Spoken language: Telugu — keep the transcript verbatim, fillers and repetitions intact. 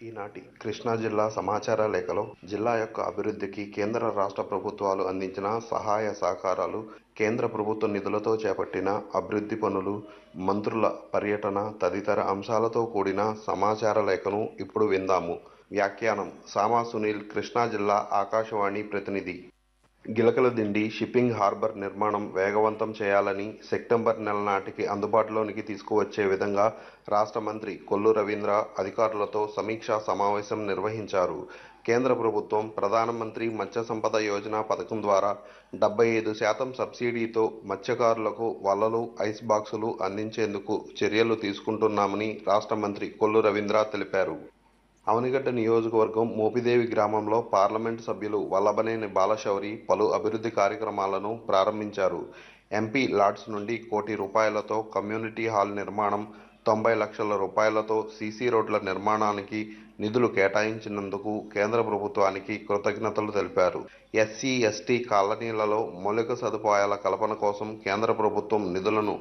ఈనాటి కృష్ణా జిల్లా సమాచార లేఖలో జిల్లా యొక్క అభివృద్ధికి కేంద్ర రాష్ట్ర ప్రభుత్వాలు అందించిన సహాయ సహకారాలు, కేంద్ర ప్రభుత్వ నిధులతో చేపట్టిన అభివృద్ధి పనులు, మంత్రుల పర్యటన తదితర అంశాలతో కూడిన సమాచార లేఖను ఇప్పుడు విందాము. వ్యాఖ్యానం సామా సునీల్, కృష్ణా జిల్లా ఆకాశవాణి ప్రతినిధి. గిలకలదిండి షిప్పింగ్ హార్బర్ నిర్మాణం వేగవంతం చేయాలని, సెప్టెంబర్ నెల నాటికి అందుబాటులోనికి తీసుకువచ్చే విధంగా రాష్ట్ర మంత్రి కొల్లు రవీంద్ర అధికారులతో సమీక్షా సమావేశం నిర్వహించారు. కేంద్ర ప్రభుత్వం ప్రధానమంత్రి మత్స్య సంపద యోజన పథకం ద్వారా డెబ్బై ఐదు శాతం సబ్సిడీతో మత్స్యకారులకు వలలు, ఐస్ బాక్సులు అందించేందుకు చర్యలు తీసుకుంటున్నామని రాష్ట్ర మంత్రి కొల్లు రవీంద్ర తెలిపారు. అవనిగడ్డ నియోజకవర్గం మోపిదేవి గ్రామంలో పార్లమెంటు సభ్యులు వల్లభనేని బాలశౌరి పలు అభివృద్ధి కార్యక్రమాలను ప్రారంభించారు. ఎంపీ లాడ్స్ నుండి కోటి రూపాయలతో కమ్యూనిటీ హాల్ నిర్మాణం, తొంభై లక్షల రూపాయలతో సీసీ రోడ్ల నిర్మాణానికి నిధులు కేటాయించినందుకు కేంద్ర ప్రభుత్వానికి కృతజ్ఞతలు తెలిపారు. ఎస్సీ, ఎస్టీ కాలనీలలో మౌలిక సదుపాయాల కల్పన కోసం కేంద్ర ప్రభుత్వం నిధులను